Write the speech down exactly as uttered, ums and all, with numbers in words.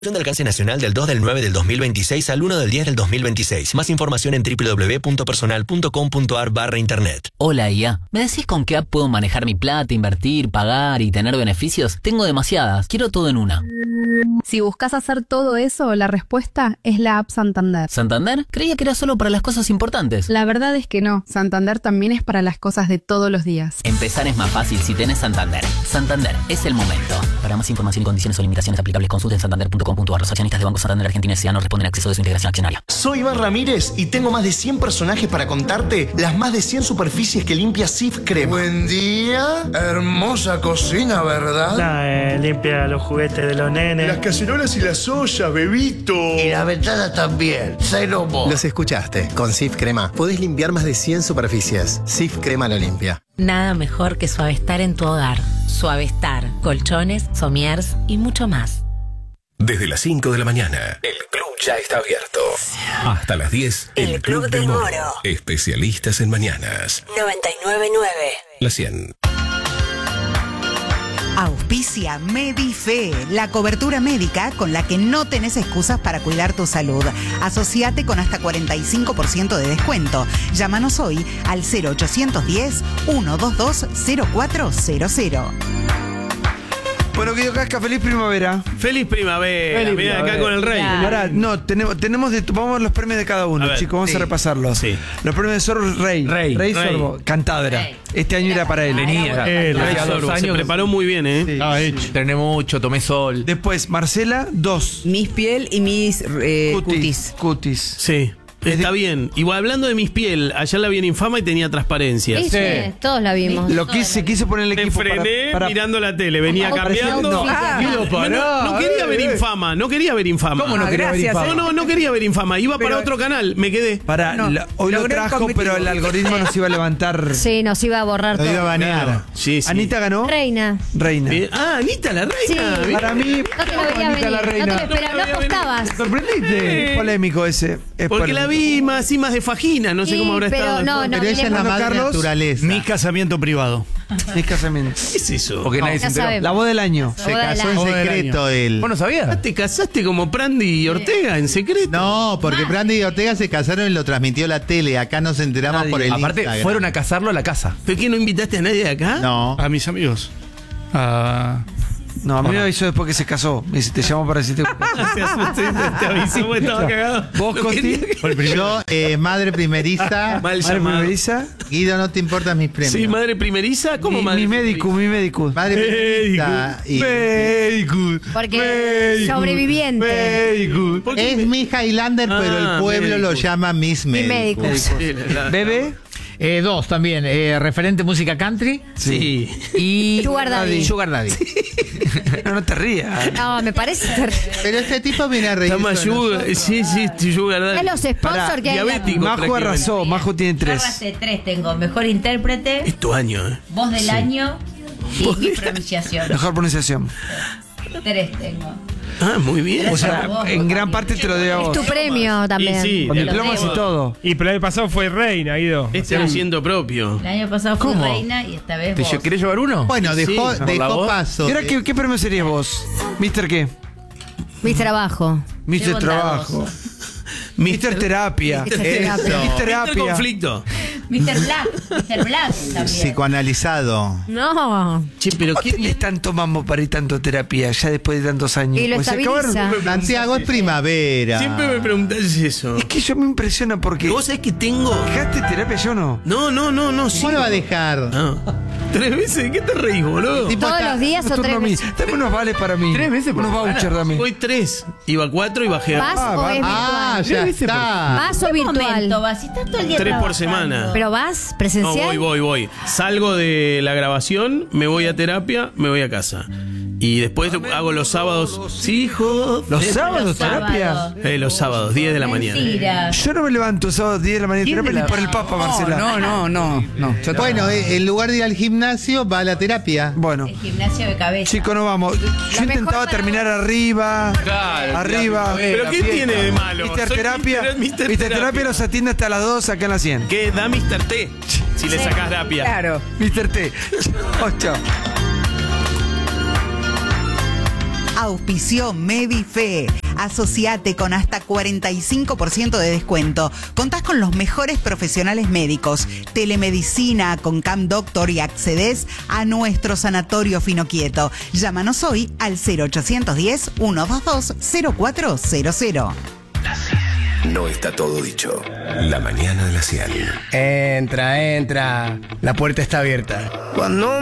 De alcance nacional del dos del nueve del dos mil veintiséis al uno del diez del dos mil veintiséis. Más información en doble u doble u doble u punto personal punto com punto a r barra internet. Hola I A, ¿me decís con qué app puedo manejar mi plata, invertir, pagar y tener beneficios? Tengo demasiadas, quiero todo en una. Si buscas hacer todo eso, la respuesta es la app Santander. ¿Santander? Creía que era solo para las cosas importantes. La verdad es que no, Santander también es para las cosas de todos los días. Empezar es más fácil si tenés Santander. Santander, es el momento. Para más información y condiciones o limitaciones aplicables, consulten santander punto com punto a r. Los accionistas de Banco Santander Argentina S A no responden a acceso de su integración accionaria. Soy Iván Ramírez y tengo más de cien personajes para contarte las más de cien superficies que limpia Sif Crema. Buen día, hermosa cocina, ¿verdad? Nah, eh, limpia los juguetes de los nenes. Las cacerolas y las ollas, bebito. Y la ventana también, cero mo. Los escuchaste, con Sif Crema podés limpiar más de cien superficies. Sif Crema lo limpia. Nada mejor que Suavestar en tu hogar. Suavestar, colchones, somiers y mucho más. Desde las cinco de la mañana, el club ya está abierto. Hasta las diez, el, el Club, Club del Moro. Moro. Especialistas en mañanas. noventa y nueve punto nueve. La cien. Auspicia Medife, la cobertura médica con la que no tenés excusas para cuidar tu salud. Asociate con hasta cuarenta y cinco por ciento de descuento. Llámanos hoy al cero ochocientos diez, ciento veintidós, cero cuatro cero cero. Bueno, Guido Casca, feliz primavera. Feliz primavera. Mira acá con el rey. Ahora, no, tenemos, tenemos de, vamos a ver los premios de cada uno, ver, chicos, vamos sí. a repasarlos. Sí. Los premios de Sorbo, Rey. Rey, Rey, Rey. Sorbo, Cantabria. Rey. Este año era para él. Venía. El Rey Sorbo. Se preparó muy bien, ¿eh? Sí. Ah, hecho. Entrené mucho, tomé sol. Después, Marcela, dos. Mis piel y mis eh, cutis. cutis. Cutis. Sí. Está bien. Igual hablando de mis piel, ayer la vi en Infama y tenía transparencia. Sí, sí, todos la vimos. Lo quise, quiso poner el equipo. Me frené para, para... mirando la tele, venía oh, cambiando. No, ah, no, no, no quería ver Infama, no quería ver Infama. ¿Cómo no quería ah, ver Infama? No, no, no quería ver Infama. Iba pero, para otro canal, me quedé. Para, no, la, hoy lo trajo, pero el algoritmo nos iba a levantar. Sí, nos iba a borrar nos todo. Iba a banear. Claro. Sí, sí. Anita ganó. Reina. Reina. Bien. Ah, Anita la reina. Sí. Para mí. No te lo veía venir. La reina. No te lo esperaba, no apostabas. ¿Sorprendiste? Polémico ese. Es porque polémico. La vi más y más de Fajín. No sé sí, cómo habrá pero estado. No, no, pero ella es la madre Carlos, naturaleza. Mi casamiento privado. Mi casamiento. ¿Qué es eso? Porque no, nadie se enteró. Sabemos. La voz del año. Se casó en secreto él. ¿Vos no sabías? ¿Te casaste como Prandi y Ortega en secreto? No, porque Prandi y Ortega se casaron y lo transmitió la tele. Acá nos enteramos nadie. Por el Aparte, Instagram. fueron a casarlo a la casa. ¿Pero qué, no invitaste a nadie de acá? No. A mis amigos. A... No, a mí me avisó después que se casó. Me dice, te llamo para decirte. Te avisó porque estaba cagado. ¿Vos, Costi? Yo, eh, madre primeriza. Mal madre llamado. primeriza. Guido, no te importan mis premios. Sí, madre primeriza. ¿Cómo mi, madre? Mi médico, mi médico. Madre primeriza. Médico. Porque médico, sobreviviente. Médico. Es mi Highlander, ah, pero el pueblo médico. Lo llama Miss Médico. ¿Bebé? Eh, dos también, eh, referente música country. Sí. Y Sugar Daddy. Sugar Daddy. No, no te rías. No, me parece. Pero este tipo viene a reír. Toma Sugar. Sí, sí, Sugar Daddy. Es los sponsors que hay. Diabético. Majo arrasó. Majo tiene tres. Arrasé tres tengo. Mejor intérprete. Es tu año, ¿eh? Voz del sí. año. Y mi pronunciación. Mejor pronunciación. Tres tengo. Ah, muy bien. O sea, vos, en gran parte te lo debo a vos. Es tu premio también. Y sí, con diplomas y todo. Y pero el año pasado fue reina, Guido. Este año siendo propio. El año pasado fue ¿Cómo? reina y esta vez ¿Te vos. querés llevar uno? Bueno, dejó, sí, dejó paso. ¿Y ahora qué, qué premio serías vos? ¿Mister qué? Mister Abajo. Mister Trabajo. Mister Terapia. Mister Terapia. Mister Terapia. Conflicto. Mister Black. Mister Black también. Psicoanalizado. No. Che, pero ¿qué le están tomando para ir tanto terapia ya después de tantos años? Y lo pues estabiliza. Santiago, es primavera. Siempre me preguntás eso. Es que yo me impresiona porque... ¿Vos sabés que tengo? ¿Dejaste terapia yo no? No, no, no, no. ¿Cómo lo va a dejar? No. ¿Tres veces? ¿De qué te reís, boludo? ¿Todos está, los días o tres veces? Dame unos vales para mí. ¿Tres veces? Unos vouchers dame. Voy tres. Iba cuatro y bajé. ¿Vas ah, o es virtual? Ah, ya está. ¿Vas o virtual? Momento, vas, si estás todo el día tres trabajando. por semana. ¿Pero vas presencial? No, voy, voy, voy. Salgo de la grabación, me voy a terapia, me voy a casa. Y después hago los sábados. Sí, hijo. ¿Los sábados los terapia? sábados. Eh, los sábados, diez de la mañana. Mentira. Yo no me levanto sábados diez de la mañana terapia ni por el Papa, Marcela. No, no, no, no. Bueno, en lugar de ir al gimnasio, va a la terapia. Bueno. El gimnasio de cabeza. Chicos, no vamos. Yo intentaba terminar arriba. Claro, arriba. ¿Pero qué tiene de malo? Mister Soy Terapia. Mister Mister Terapia. Terapia los atiende hasta las dos acá en la cien. ¿Qué da Mister T? Si le sacás terapia. Claro. Mister T. Ocho. Auspició Medife. Asociate con hasta cuarenta y cinco por ciento de descuento. Contás con los mejores profesionales médicos, telemedicina con Cam Doctor y accedes a nuestro sanatorio Finoquieto. Llámanos hoy al cero ochocientos diez, ciento veintidós, cero cuatro cero cero. No está todo dicho. La mañana de la cien. Entra, entra. La puerta está abierta. Cuando